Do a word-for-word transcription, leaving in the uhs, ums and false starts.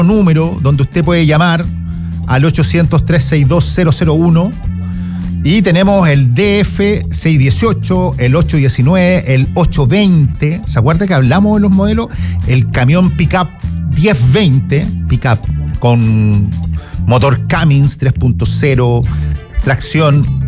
número donde usted puede llamar al ochocientos, trescientos sesenta y dos, cero cero uno. Y tenemos el D F seiscientos dieciocho, el ochocientos diecinueve, el ochocientos veinte. ¿Se acuerda que hablamos de los modelos? El camión pickup diez veinte, pickup con motor Cummins tres punto cero, tracción